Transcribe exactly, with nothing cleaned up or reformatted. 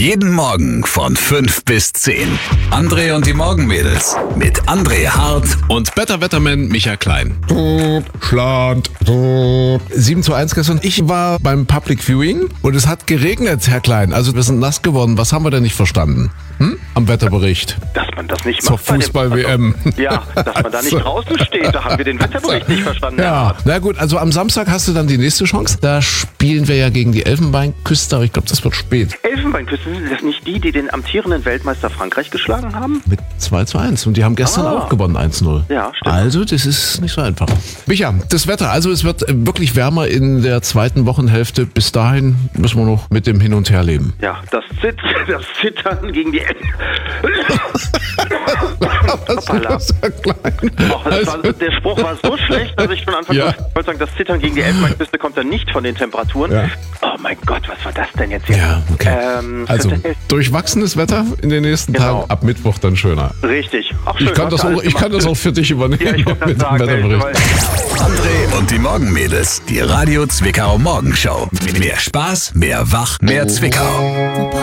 Jeden Morgen von fünf bis zehn. André und die Morgenmädels mit André Hart Und Better Wetterman Michael Klein. Schland. sieben zu eins gestern. Ich war beim Public Viewing und es hat geregnet, Herr Klein. Also wir sind nass geworden. Was haben wir denn nicht verstanden? Hm? Am Wetterbericht. Dass man das nicht Zur macht. bei dem- Fußball-W M. Ja, dass man da nicht draußen steht. Da haben wir den Wetterbericht nicht verstanden. Ja, na gut, also am Samstag hast du dann die nächste Chance. Da spielen wir ja gegen die Elfenbeinküste, aber ich glaube, das wird spät. Elfenbeinküste, sind das nicht die, die den amtierenden Weltmeister Frankreich geschlagen haben? Mit zwei zu eins. Und die haben gestern Ah. auch gewonnen, eins null. Ja, stimmt. Also, das ist nicht so einfach. Micha, das Wetter. Also, es wird wirklich wärmer in der zweiten Wochenhälfte. Bis dahin müssen wir noch mit dem Hin und Her leben. Ja, das, Zit das Zittern gegen die El Hoppala. Herr Klein? Oh, das war, der Spruch war so schlecht, dass ich von Anfang Ja. an wollte sagen, das Zittern gegen die Elfenbeinküste kommt dann nicht von den Temperaturen. Ja. Oh mein Gott, was war das denn jetzt hier? Ja, okay. Ähm, Also, könnte- durchwachsenes Wetter in den nächsten Genau. Tagen. Ab Mittwoch dann schöner. Richtig. Ach, schön, Ich kann, hast das du auch, alles ich kann gemacht. das auch für dich übernehmen. Ja, ich wollte gerade mit dem sagen, Wetterbericht. weil- André und die Morgenmädels. Die Radio Zwickau Morgenshow. Mehr Spaß, mehr Wach, mehr Zwickau.